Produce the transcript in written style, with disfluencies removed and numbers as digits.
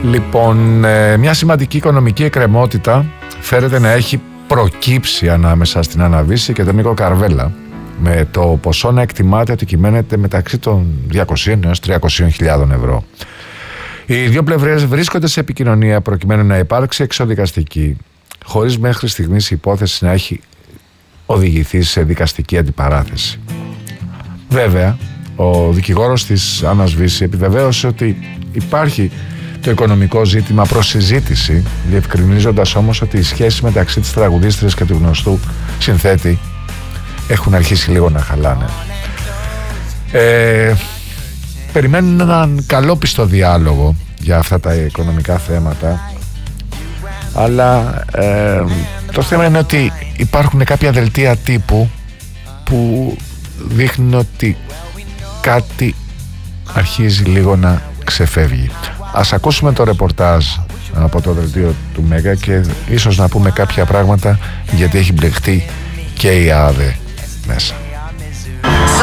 Λοιπόν, μια σημαντική οικονομική εκκρεμότητα φέρεται να έχει προκύψει ανάμεσα στην Αναβίση και τον Νίκο Καρβέλα, με το ποσό να εκτιμάται ότι κυμαίνεται μεταξύ των 200 έως 300.000 ευρώ. Οι δύο πλευρές βρίσκονται σε επικοινωνία προκειμένου να υπάρξει εξοδικαστική, χωρίς μέχρι στιγμής η υπόθεση να έχει οδηγηθεί σε δικαστική αντιπαράθεση. Βέβαια, ο δικηγόρος της Άννας Βύση επιβεβαίωσε ότι υπάρχει το οικονομικό ζήτημα προς συζήτηση, διευκρινίζοντας όμως ότι οι σχέσεις μεταξύ της τραγουδίστριας και του γνωστού συνθέτη έχουν αρχίσει λίγο να χαλάνε. Περιμένουν έναν καλόπιστο διάλογο για αυτά τα οικονομικά θέματα, αλλά το θέμα είναι ότι υπάρχουν κάποια δελτία τύπου που δείχνουν ότι κάτι αρχίζει λίγο να ξεφεύγει. Ας ακούσουμε το ρεπορτάζ από το δελτίο του Μέγα και ίσως να πούμε κάποια πράγματα, γιατί έχει μπλεχτεί και η ΑΔΕ μέσα.